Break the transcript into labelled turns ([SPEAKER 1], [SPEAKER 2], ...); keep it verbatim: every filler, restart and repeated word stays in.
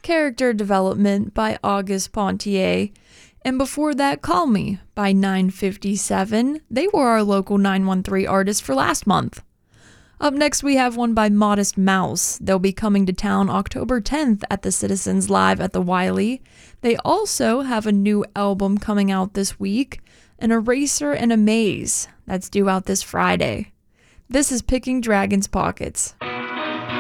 [SPEAKER 1] Character Development by August Pontier. And before that, Call Me by nine fifty-seven. They were our local nine one three artist for last month. Up next, we have one by Modest Mouse. They'll be coming to town October tenth at the Citizens Live at the Wiley. They also have a new album coming out this week, An Eraser and a Maze, that's due out this Friday. This is Picking Dragon's Pockets.